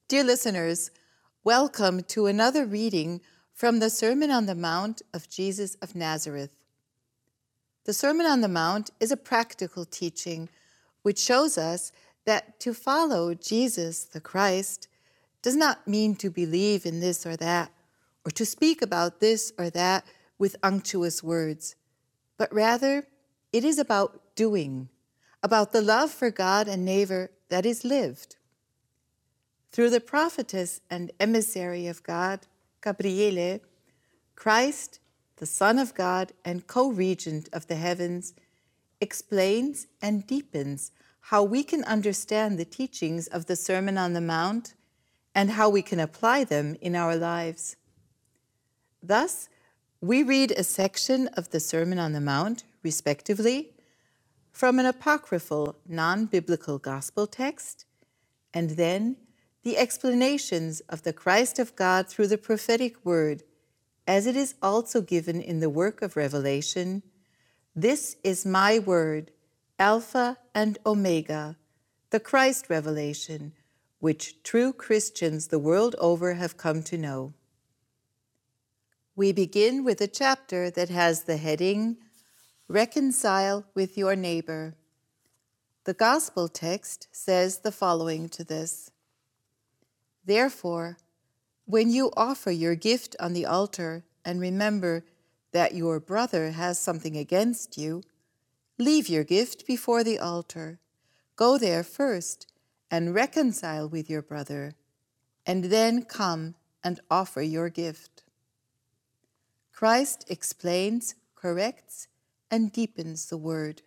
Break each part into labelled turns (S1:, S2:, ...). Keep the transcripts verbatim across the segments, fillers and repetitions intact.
S1: Dear listeners, welcome to another reading from the Sermon on the Mount of Jesus of Nazareth. The Sermon on the Mount is a practical teaching which shows us that to follow Jesus the Christ does not mean to believe in this or that, or to speak about this or that with unctuous words, but rather it is about doing, about the love for God and neighbor that is lived. Through the prophetess and emissary of God, Gabriele, Christ, the Son of God and co-regent of the heavens, explains and deepens how we can understand the teachings of the Sermon on the Mount and how we can apply them in our lives. Thus, we read a section of the Sermon on the Mount, respectively, from an apocryphal, non-biblical gospel text, and then the explanations of the Christ of God through the prophetic word, as it is also given in the work of Revelation. This is my word, Alpha and Omega, the Christ revelation, which true Christians the world over have come to know. We begin with a chapter that has the heading, Reconcile with Your Neighbor. The gospel text says the following to this: Therefore, when you offer your gift on the altar and remember that your brother has something against you, leave your gift before the altar. Go there first and reconcile with your brother, and then come and offer your gift. Christ explains, corrects, and deepens the word.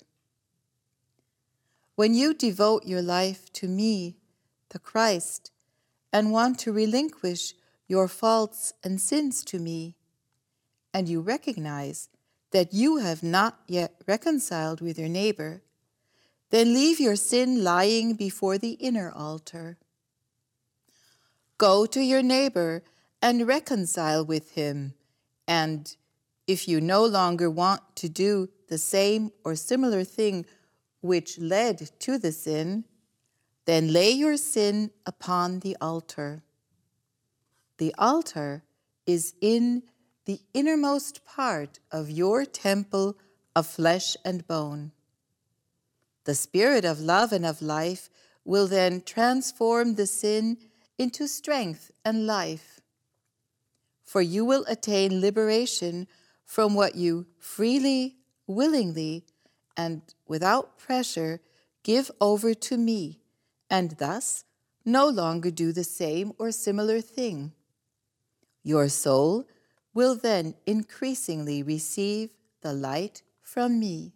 S1: When you devote your life to me, the Christ, and want to relinquish your faults and sins to me, and you recognize that you have not yet reconciled with your neighbor, then leave your sin lying before the inner altar. Go to your neighbor and reconcile with him, and if you no longer want to do the same or similar thing which led to the sin, then lay your sin upon the altar. The altar is in the innermost part of your temple of flesh and bone. The Spirit of love and of life will then transform the sin into strength and life. For you will attain liberation from what you freely, willingly, and without pressure give over to me, and thus no longer do the same or similar thing. Your soul will then increasingly receive the light from me.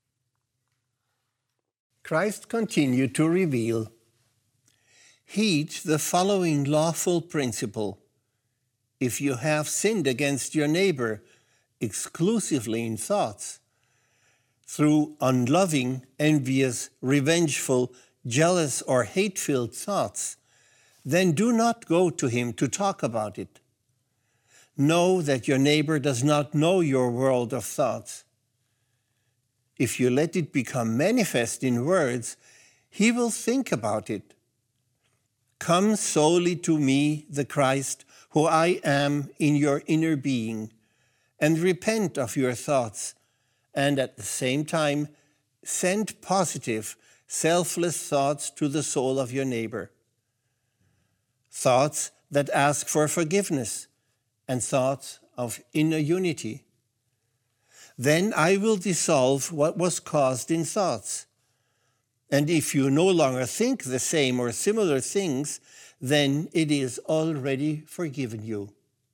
S2: Christ continued to reveal, heed the following lawful principle. If you have sinned against your neighbor exclusively in thoughts, through unloving, envious, revengeful, jealous, or hate-filled thoughts, then do not go to him to talk about it. Know that your neighbor does not know your world of thoughts. If you let it become manifest in words, he will think about it. Come solely to me, the Christ, who I am in your inner being, and repent of your thoughts, and at the same time send positive, selfless thoughts to the soul of your neighbor. Thoughts that ask for forgiveness, and thoughts of inner unity. Then I will dissolve what was caused in thoughts. And if you no longer think the same or similar things, then it is already forgiven you.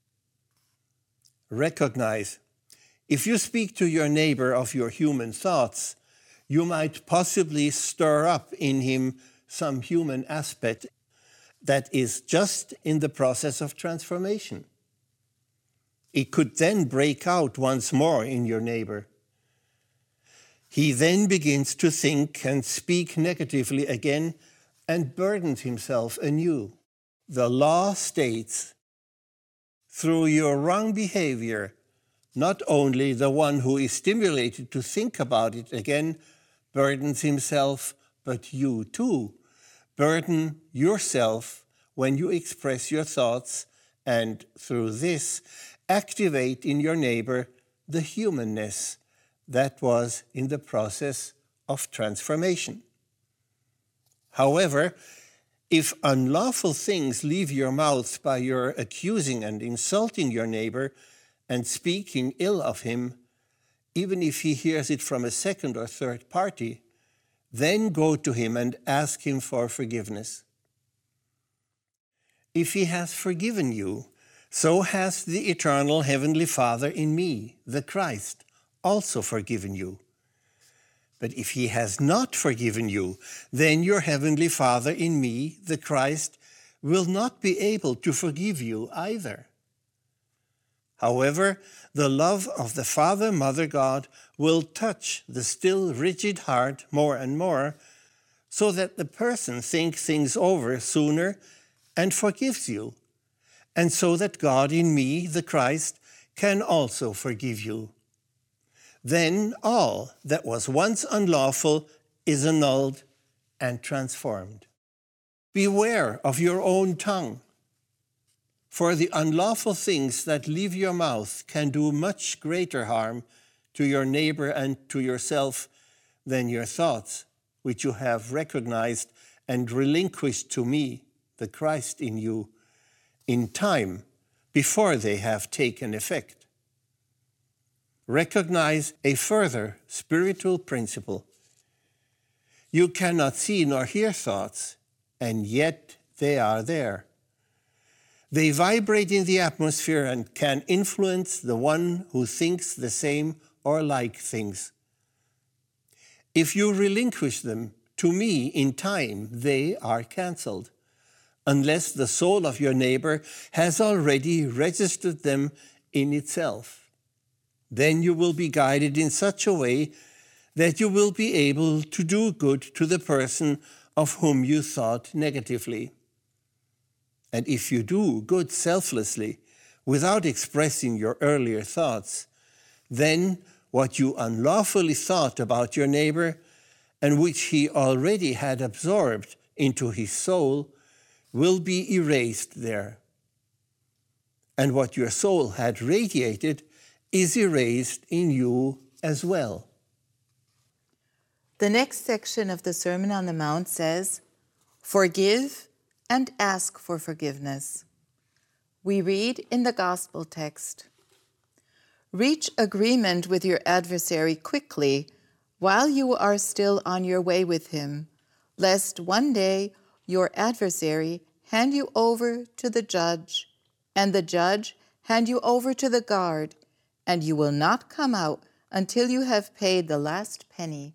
S2: Recognize, if you speak to your neighbor of your human thoughts, you might possibly stir up in him some human aspect that is just in the process of transformation. It could then break out once more in your neighbor. He then begins to think and speak negatively again and burdens himself anew. The law states, through your wrong behavior, not only the one who is stimulated to think about it again burdens himself, but you too burden yourself when you express your thoughts and, through this, activate in your neighbor the humanness that was in the process of transformation. However, if unlawful things leave your mouth by your accusing and insulting your neighbor and speaking ill of him, even if he hears it from a second or third party, then go to him and ask him for forgiveness. If he has forgiven you, so has the eternal Heavenly Father in me, the Christ, also forgiven you. But if he has not forgiven you, then your Heavenly Father in me, the Christ, will not be able to forgive you either. However, the love of the Father, Mother God will touch the still rigid heart more and more, so that the person thinks things over sooner and forgives you, and so that God in me, the Christ, can also forgive you. Then all that was once unlawful is annulled and transformed. Beware of your own tongue, for the unlawful things that leave your mouth can do much greater harm to your neighbor and to yourself than your thoughts, which you have recognized and relinquished to me, the Christ in you, in time before they have taken effect. Recognize a further spiritual principle. You cannot see nor hear thoughts, and yet they are there. They vibrate in the atmosphere and can influence the one who thinks the same or like things. If you relinquish them to me in time, they are cancelled, unless the soul of your neighbor has already registered them in itself. Then you will be guided in such a way that you will be able to do good to the person of whom you thought negatively. And if you do good selflessly, without expressing your earlier thoughts, then what you unlawfully thought about your neighbor, and which he already had absorbed into his soul, will be erased there. And what your soul had radiated is erased in you as well.
S1: The next section of the Sermon on the Mount says, "Forgive and ask for forgiveness." We read in the Gospel text, "Reach agreement with your adversary quickly while you are still on your way with him, lest one day your adversary hand you over to the judge, and the judge hand you over to the guard, and you will not come out until you have paid the last penny."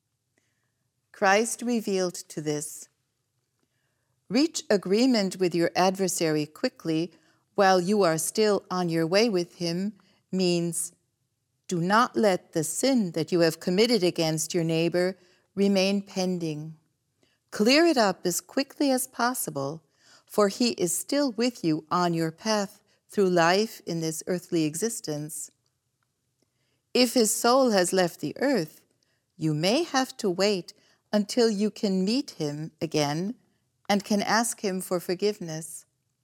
S1: Christ revealed to this. Reach agreement with your adversary quickly while you are still on your way with him means do not let the sin that you have committed against your neighbor remain pending. Clear it up as quickly as possible, for he is still with you on your path through life in this earthly existence. If his soul has left the earth, you may have to wait until you can meet him again and can ask him for forgiveness.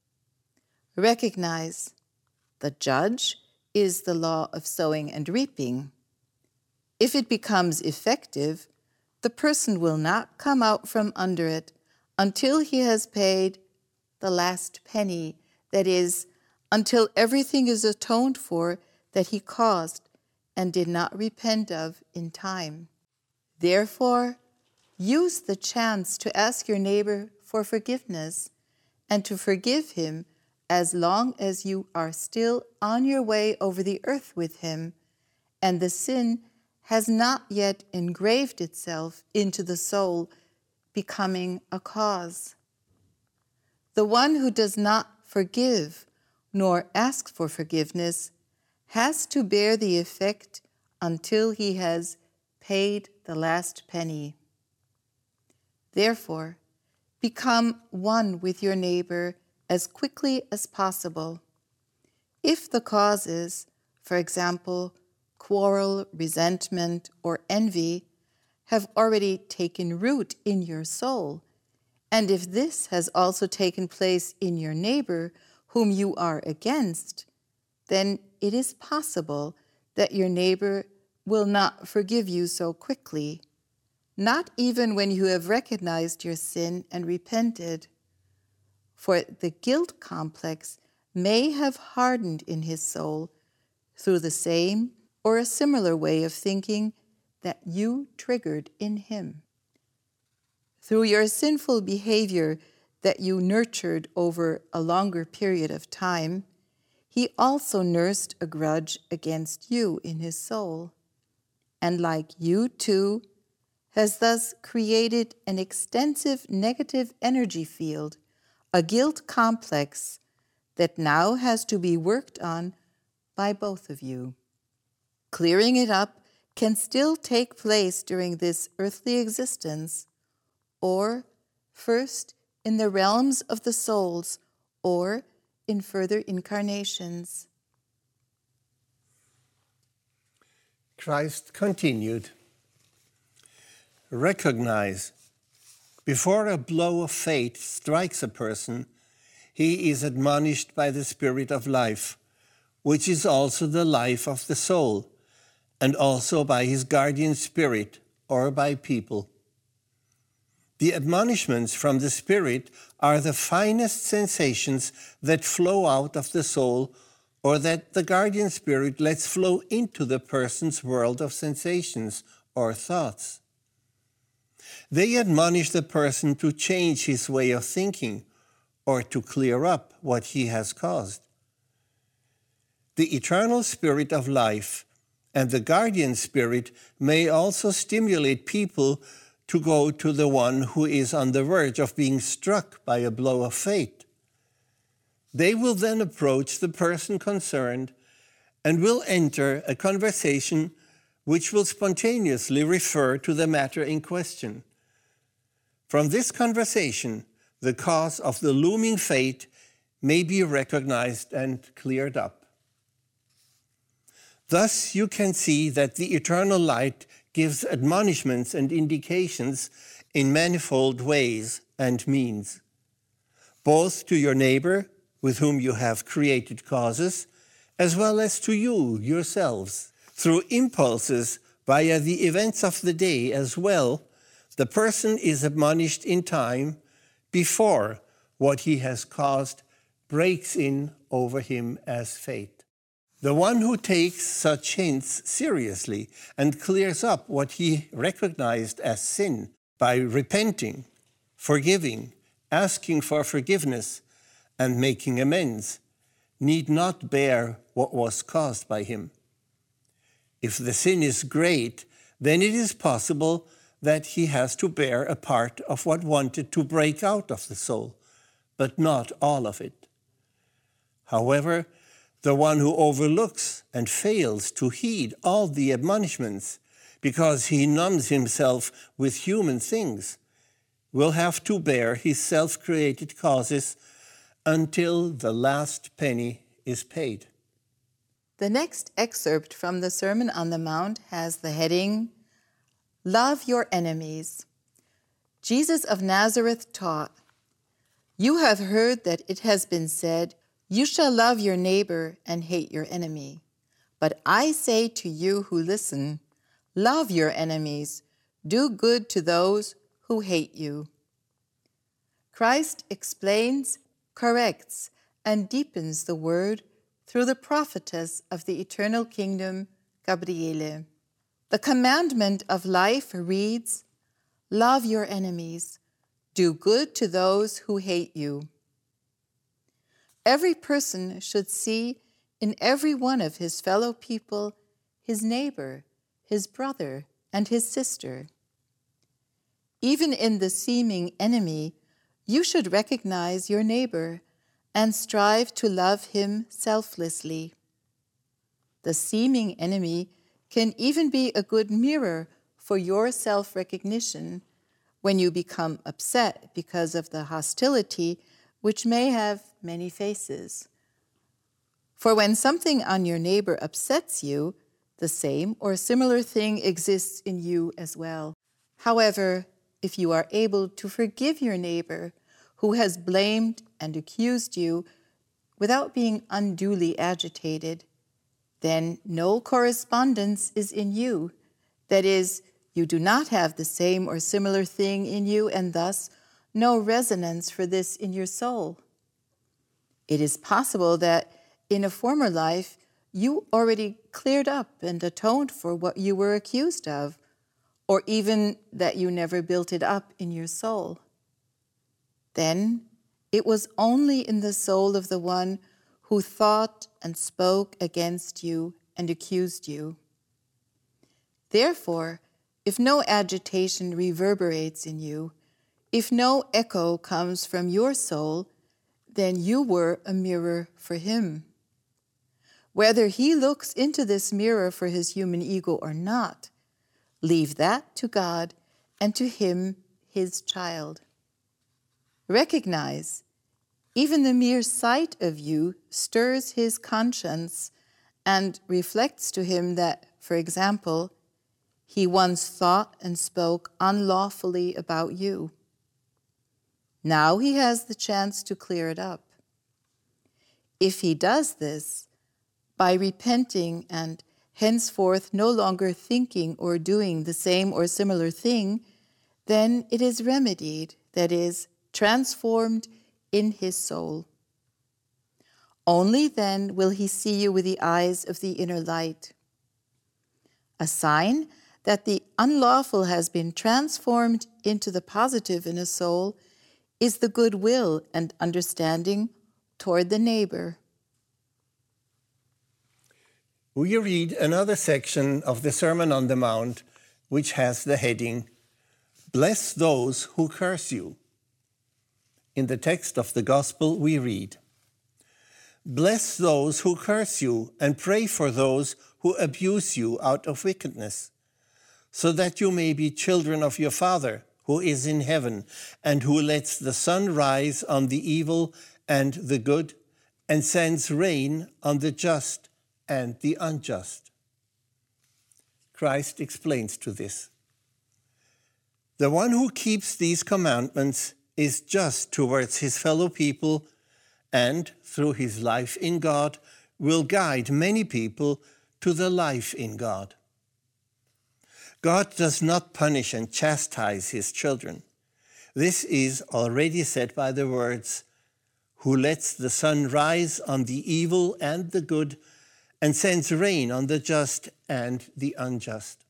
S1: Recognize the judge is the law of sowing and reaping. If it becomes effective, the person will not come out from under it until he has paid the last penny, that is, until everything is atoned for that he caused and did not repent of in time. Therefore, use the chance to ask your neighbor for forgiveness and to forgive him as long as you are still on your way over the earth with him, and the sin has not yet engraved itself into the soul, becoming a cause. The one who does not forgive nor ask for forgiveness has to bear the effect until he has paid the last penny. Therefore, become one with your neighbor as quickly as possible. If the causes, for example, quarrel, resentment, or envy, have already taken root in your soul, And if this has also taken place in your neighbor whom you are against, then it is possible that your neighbor will not forgive you so quickly, not even when you have recognized your sin and repented. For the guilt complex may have hardened in his soul through the same or a similar way of thinking that you triggered in him. Through your sinful behavior that you nurtured over a longer period of time, he also nursed a grudge against you in his soul, and like you too, has thus created an extensive negative energy field, a guilt complex that now has to be worked on by both of you. Clearing it up can still take place during this earthly existence, or first in the realms of the souls, or in further incarnations.
S2: Christ continued, recognize, before a blow of fate strikes a person, he is admonished by the Spirit of life, which is also the life of the soul, and also by his guardian spirit or by people. The admonishments from the Spirit are the finest sensations that flow out of the soul, or that the guardian spirit lets flow into the person's world of sensations or thoughts. They admonish the person to change his way of thinking or to clear up what he has caused. The eternal Spirit of life and the guardian spirit may also stimulate people to go to the one who is on the verge of being struck by a blow of fate. They will then approach the person concerned and will enter a conversation which will spontaneously refer to the matter in question. From this conversation, the cause of the looming fate may be recognized and cleared up. Thus, you can see that the eternal light gives admonishments and indications in manifold ways and means, both to your neighbor, with whom you have created causes, as well as to you yourselves. Through impulses via the events of the day as well, the person is admonished in time before what he has caused breaks in over him as fate. The one who takes such hints seriously and clears up what he recognized as sin by repenting, forgiving, asking for forgiveness, and making amends, need not bear what was caused by him. If the sin is great, then it is possible that he has to bear a part of what wanted to break out of the soul, but not all of it. However, the one who overlooks and fails to heed all the admonishments because he numbs himself with human things will have to bear his self-created causes until the last penny is paid.
S1: The next excerpt from the Sermon on the Mount has the heading, Love Your Enemies. Jesus of Nazareth taught, "You have heard that it has been said, 'You shall love your neighbor and hate your enemy.' But I say to you who listen, love your enemies, do good to those who hate you." Christ explains, corrects, and deepens the word through the prophetess of the eternal kingdom, Gabriele. The commandment of life reads, "Love your enemies, do good to those who hate you." Every person should see in every one of his fellow people his neighbor, his brother, and his sister. Even in the seeming enemy, you should recognize your neighbor and strive to love him selflessly. The seeming enemy can even be a good mirror for your self-recognition when you become upset because of the hostility which may have many faces. For when something on your neighbor upsets you, the same or similar thing exists in you as well. However, if you are able to forgive your neighbor who has blamed and accused you without being unduly agitated, then no correspondence is in you. That is, you do not have the same or similar thing in you, and thus no resonance for this in your soul. It is possible that in a former life you already cleared up and atoned for what you were accused of, or even that you never built it up in your soul. Then it was only in the soul of the one who thought and spoke against you and accused you. Therefore, if no agitation reverberates in you, if no echo comes from your soul, then you were a mirror for him. Whether he looks into this mirror for his human ego or not, leave that to God and to him, his child. Recognize, even the mere sight of you stirs his conscience and reflects to him that, for example, he once thought and spoke unlawfully about you. Now he has the chance to clear it up. If he does this, by repenting and henceforth no longer thinking or doing the same or similar thing, then it is remedied, that is, transformed in his soul. Only then will he see you with the eyes of the inner light. A sign that the unlawful has been transformed into the positive in a soul is the goodwill and understanding toward the neighbor.
S2: We read another section of the Sermon on the Mount, which has the heading, "Bless those who curse you." In the text of the Gospel, we read, "Bless those who curse you, and pray for those who abuse you out of wickedness, so that you may be children of your Father who is in heaven, and who lets the sun rise on the evil and the good, and sends rain on the just and the unjust." Christ explains to this. The one who keeps these commandments is just towards his fellow people, and through his life in God will guide many people to the life in God. God does not punish and chastise his children. This is already said by the words, "Who lets the sun rise on the evil and the good, and sends rain on the just and the unjust."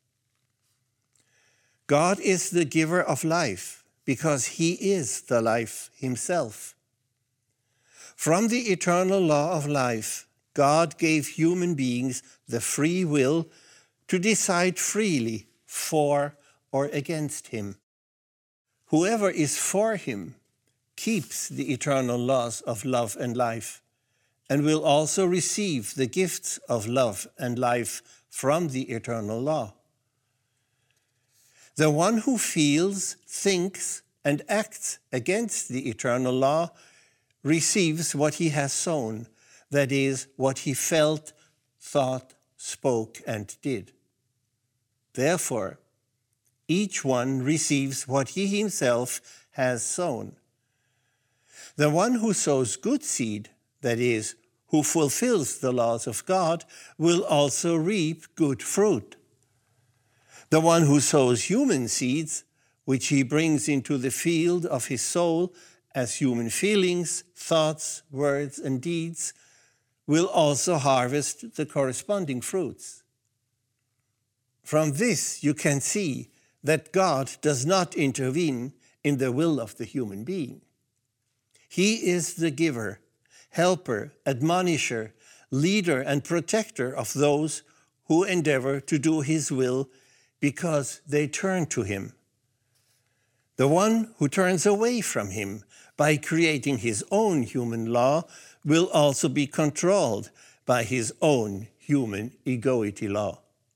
S2: God is the giver of life because he is the life himself. From the eternal law of life, God gave human beings the free will to decide freely for or against him. Whoever is for him keeps the eternal laws of love and life, and will also receive the gifts of love and life from the eternal law. The one who feels, thinks, and acts against the eternal law receives what he has sown, that is, what he felt, thought, spoke, and did. Therefore, each one receives what he himself has sown. The one who sows good seed, that is, who fulfills the laws of God, will also reap good fruit. The one who sows human seeds, which he brings into the field of his soul as human feelings, thoughts, words, and deeds, will also harvest the corresponding fruits. From this you can see that God does not intervene in the will of the human being. He is the giver, helper, admonisher, leader, and protector of those who endeavor to do his will because they turn to him. The one who turns away from him by creating his own human law will also be controlled by his own human egoity law.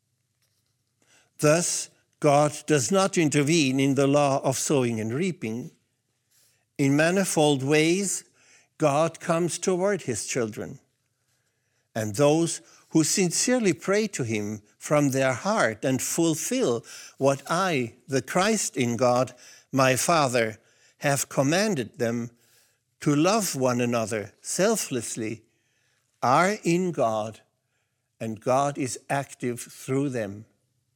S2: Thus, God does not intervene in the law of sowing and reaping. In manifold ways, God comes toward his children, and those who sincerely pray to him from their heart and fulfill what I, the Christ in God, my Father, have commanded them to love one another selflessly, are in God, and God is active through them.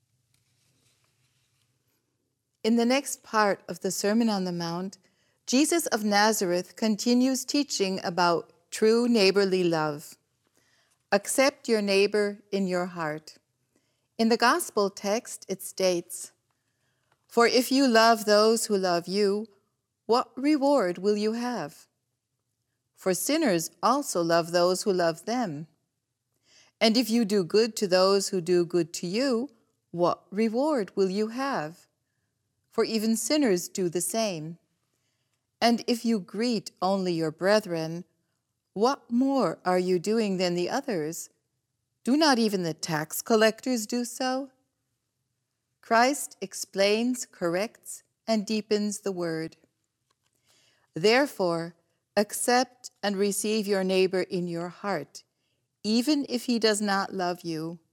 S1: In the next part of the Sermon on the Mount, Jesus of Nazareth continues teaching about true neighborly love. Accept your neighbor in your heart. In the gospel text, it states, "For if you love those who love you, what reward will you have? For sinners also love those who love them. And if you do good to those who do good to you, what reward will you have? For even sinners do the same. And if you greet only your brethren, what more are you doing than the others? Do not even the tax collectors do so?" Christ explains, corrects, and deepens the word. Therefore, accept and receive your neighbor in your heart, even if he does not love you.